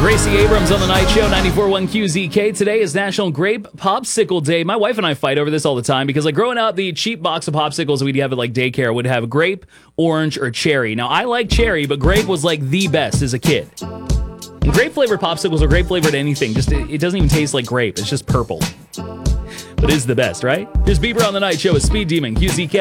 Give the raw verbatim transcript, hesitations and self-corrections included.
Gracie Abrams on the Night Show, ninety-four point one Q Z K. Today is National Grape Popsicle Day. My wife and I fight over this all the time because, like, growing up, the cheap box of popsicles we'd have at, like, daycare would have grape, orange, or cherry. Now, I like cherry, but grape was, like, the best as a kid. And grape-flavored popsicles are grape-flavored anything. Just it, it doesn't even taste like grape. It's just purple. But it is the best, right? Here's Bieber on the Night Show with Speed Demon, Q Z K.